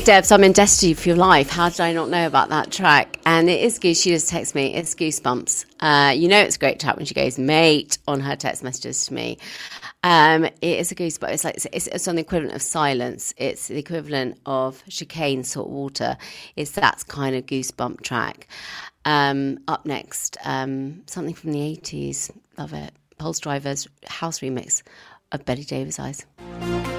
Debs, I'm in Destiny for Your Life. How did I not know about that track? And it is Goose. She just texted me. It's Goosebumps. You know it's a great track when she goes, mate, on her text messages to me. It is a goosebump. It's like it's on the equivalent of Silence. It's the equivalent of Chicane, Salt Water. It's that kind of goosebump track. Up next, something from the 80s. Love it. Pulse Driver's house remix of Betty Davis Eyes.